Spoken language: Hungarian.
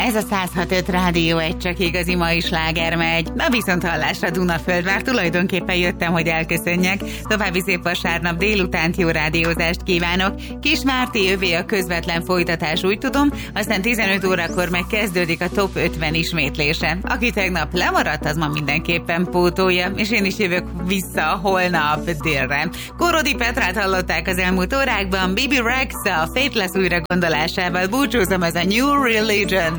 Ez a 106.5 Rádió, egy csak igazi mai sláger megy. Na viszont hallásra Dunaföldvár, tulajdonképpen jöttem, hogy elköszönjek. További szép vasárnap délutánt, jó rádiózást kívánok. Kis Márti, övé a közvetlen folytatás, úgy tudom, aztán 15 órakor megkezdődik a Top 50 ismétlése. Aki tegnap lemaradt, az ma mindenképpen pótolja, és én is jövök vissza holnap délre. Korodi Petrát hallották az elmúlt órákban, Bibi Rexa a Faithless újra gondolásával búcsúzom, ez a New Religion.